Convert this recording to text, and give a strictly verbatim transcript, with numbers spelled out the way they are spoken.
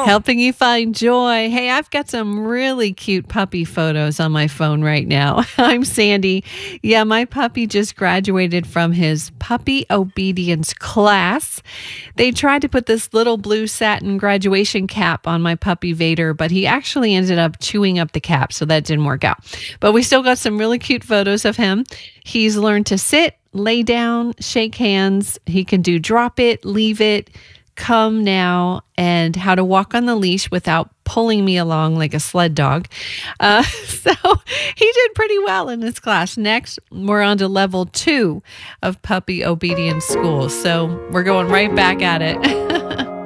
Helping you find joy. Hey, I've got some really cute puppy photos on my phone right now. I'm Sandy. Yeah, my puppy just graduated from his puppy obedience class. They tried to put this little blue satin graduation cap on my puppy Vader, but he actually ended up chewing up the cap, so that didn't work out. But we still got some really cute photos of him. He's learned to sit, lay down, shake hands. He can do drop it, leave it, come now, and how to walk on the leash without pulling me along like a sled dog. Uh, so he did pretty well in this class. Next, we're on to level two of puppy obedience school. So we're going right back at it.